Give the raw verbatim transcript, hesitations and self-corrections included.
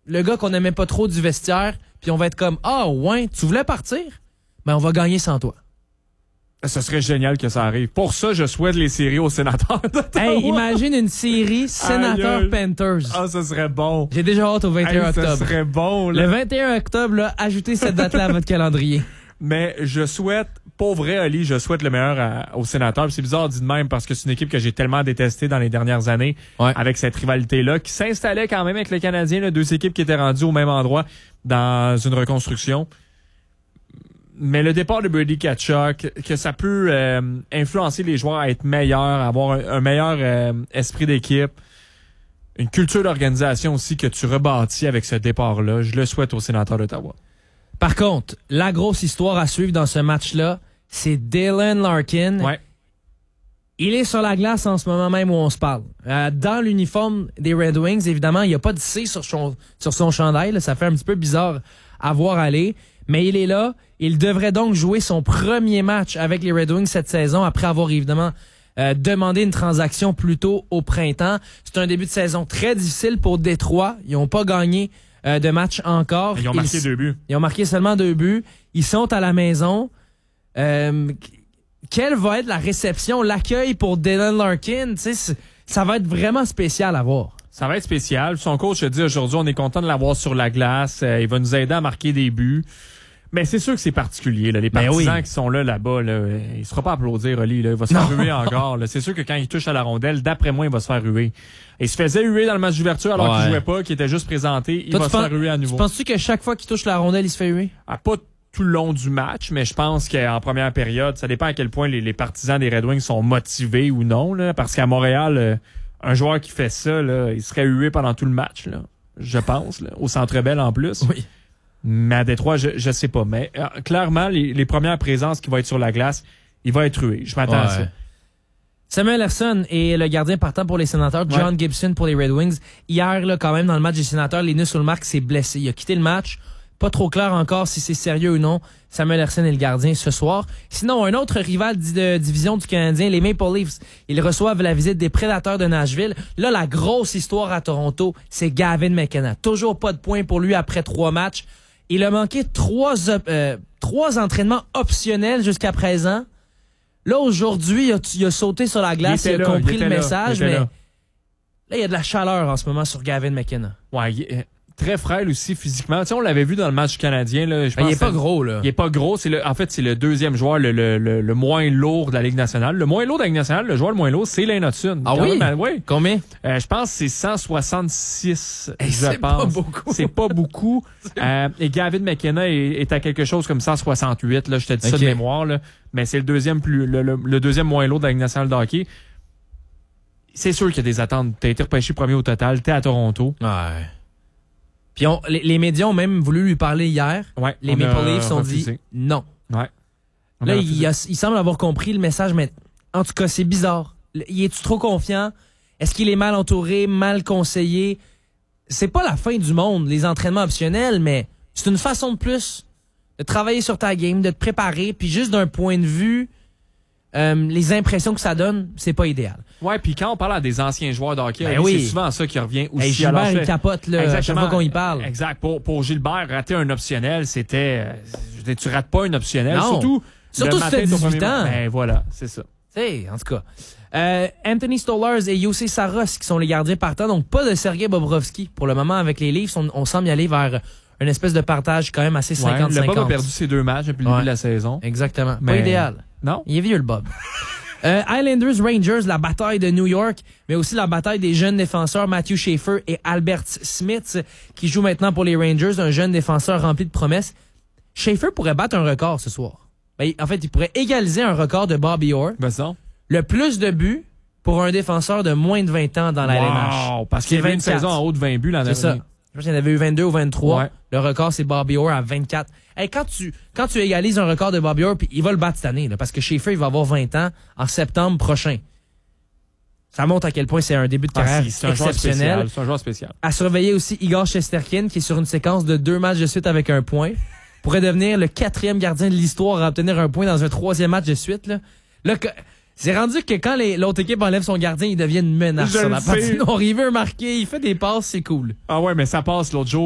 le gars qu'on n'aimait pas trop du vestiaire, puis on va être comme, ah ouais, tu voulais partir? Ben on va gagner sans toi. Ce serait génial que ça arrive. Pour ça, je souhaite les séries aux Sénateurs d'Ottawa. Hey, imagine une série Sénateurs-Panthers. Ah, ça serait bon. J'ai déjà hâte au vingt et un hey, octobre. Ça serait bon. Là. Le vingt et un octobre, là, ajoutez cette date-là à votre calendrier. Mais je souhaite, pour vrai, Ali, je souhaite le meilleur à, aux Sénateurs. Puis c'est bizarre dit de même parce que c'est une équipe que j'ai tellement détestée dans les dernières années ouais. avec cette rivalité-là qui s'installait quand même avec le Canadien. Là, deux équipes qui étaient rendues au même endroit dans une reconstruction. Mais le départ de Brady Tkachuk, que ça peut euh, influencer les joueurs à être meilleurs, à avoir un, un meilleur euh, esprit d'équipe, une culture d'organisation aussi que tu rebâtis avec ce départ-là. Je le souhaite aux Sénateurs d'Ottawa. Par contre, la grosse histoire à suivre dans ce match-là, c'est Dylan Larkin. Ouais. Il est sur la glace en ce moment même où on se parle. Euh, dans l'uniforme des Red Wings, évidemment, il n'y a pas de C sur son, sur son chandail. Là, ça fait un petit peu bizarre à voir aller. Mais il est là. Il devrait donc jouer son premier match avec les Red Wings cette saison après avoir évidemment euh, demandé une transaction plus tôt au printemps. C'est un début de saison très difficile pour Détroit. Ils n'ont pas gagné euh, de match encore. Ils ont marqué ils, deux buts. Ils ont marqué seulement deux buts. Ils sont à la maison. Euh, quelle va être la réception, l'accueil pour Dylan Larkin? Tu sais, ça va être vraiment spécial à voir. Ça va être spécial. Son coach a dit aujourd'hui, on est content de l'avoir sur la glace. Euh, il va nous aider à marquer des buts. Mais c'est sûr que c'est particulier. Là. Les partisans oui. qui sont là, là-bas, là, il ne sera pas applaudir, Oli. Là. Il va se faire non. ruer encore. Là. C'est sûr que quand il touche à la rondelle, d'après moi, il va se faire ruer. Et il se faisait huer dans le match d'ouverture alors ouais. qu'il jouait pas, qu'il était juste présenté. Il Toi, va se penses, faire huer à nouveau. Tu penses-tu que chaque fois qu'il touche la rondelle, il se fait huer? Ah, pas tout le long du match, mais je pense qu'en première période, ça dépend à quel point les, les partisans des Red Wings sont motivés ou non. Là, parce qu'à Montréal, euh, un joueur qui fait ça, là, il serait hué pendant tout le match. Là, je pense. Là, au Centre Bell en plus. Oui. Mais à Détroit, je je sais pas. Mais euh, clairement, les, les premières présences qui vont être sur la glace, il va être rué. Je m'attends ouais. à ça. Samuel Ersson est le gardien partant pour les Sénateurs. John ouais. Gibson pour les Red Wings. Hier, là, quand même, dans le match des Sénateurs, Linus Ullmark s'est blessé. Il a quitté le match. Pas trop clair encore si c'est sérieux ou non. Samuel Ersson est le gardien ce soir. Sinon, un autre rival de division du Canadien, les Maple Leafs, ils reçoivent la visite des Prédateurs de Nashville. Là, la grosse histoire à Toronto, c'est Gavin McKenna. Toujours pas de points pour lui après trois matchs. Il a manqué trois, euh, trois entraînements optionnels jusqu'à présent. Là, aujourd'hui, il a, il a sauté sur la glace, il, il a là, compris il le message, mais là. là, il y a de la chaleur en ce moment sur Gavin McKenna. Ouais, il est très frêle aussi physiquement. Tu sais, on l'avait vu dans le match canadien. Là, je pense ben, il est pas gros, là. Il est pas gros. C'est le, en fait, c'est le deuxième joueur le, le, le, le moins lourd de la Ligue nationale. Le moins lourd de la Ligue nationale, le joueur le moins lourd, c'est Lane Hudson. Ah oui? Même, oui? Combien? Euh, je pense que c'est cent soixante-six, hey, je c'est pense. Pas beaucoup. C'est pas beaucoup. euh, et Gavin McKenna est, est à quelque chose comme cent soixante-huit. Là, je te dis okay. ça de mémoire. Là. Mais c'est le deuxième plus le, le, le deuxième moins lourd de la Ligue nationale de hockey. C'est sûr qu'il y a des attentes. T'as été repêché premier au total. T'es à Toronto. Ouais. Puis on, les, les médias ont même voulu lui parler hier. Ouais, les Maple Leafs ont dit non. Ouais. Là, il, a, il semble avoir compris le message, mais en tout cas, c'est bizarre. Il est-tu trop confiant? Est-ce qu'il est mal entouré, mal conseillé? C'est pas la fin du monde, les entraînements optionnels, mais c'est une façon de plus de travailler sur ta game, de te préparer, puis juste d'un point de vue, euh, les impressions que ça donne, c'est pas idéal. Ouais, puis quand on parle à des anciens joueurs de hockey, ben oui. c'est souvent ça qui revient aussi. Hey, Gilbert, alors, il capote là, à chaque fois qu'on y parle. Exact. Pour, pour Gilbert, rater un optionnel, c'était... Je veux dire, tu rates pas un optionnel. Non. Surtout, Surtout si t'as dix-huit ans. Ben voilà, c'est ça. Tu sais, en tout cas. Euh, Anthony Stolarz et Jussi Saros qui sont les gardiens partants, donc pas de Sergei Bobrovsky. Pour le moment, avec les Leafs, on, on semble y aller vers une espèce de partage quand même assez cinquante cinquante. Ouais, le Bob a perdu ses deux matchs depuis le ouais. début de la saison. Exactement. Mais... Pas idéal. Non? Il est vieux, le Bob. Euh, Islanders Rangers, la bataille de New York, mais aussi la bataille des jeunes défenseurs Matthew Schaefer et Albert Smith qui jouent maintenant pour les Rangers, un jeune défenseur rempli de promesses. Schaefer pourrait battre un record ce soir. Ben, en fait, il pourrait égaliser un record de Bobby Orr. Ben ça. Le plus de buts pour un défenseur de moins de vingt ans dans la wow, L N H. Parce qu'il y avait une saison en haut de vingt buts l'an dernier. C'est ça. Je pense qu'il y en avait eu vingt-deux ou vingt-trois. Ouais. Le record, c'est Bobby Orr à vingt-quatre. Hey, quand tu quand tu égalises un record de Bobby Orr, puis il va le battre cette année, là, parce que Schaefer, il va avoir vingt ans en septembre prochain. Ça montre à quel point c'est un début de carrière ah, c'est un exceptionnel. C'est un joueur spécial. À surveiller aussi Igor Shesterkin, qui est sur une séquence de deux matchs de suite avec un point. Pourrait devenir le quatrième gardien de l'histoire à obtenir un point dans un troisième match de suite. Là, là que, c'est rendu que quand les, l'autre équipe enlève son gardien, il devient une menace. Je sur le la sais. patinoire. Il veut marquer, il fait des passes, c'est cool. Ah ouais, mais ça passe l'autre jour.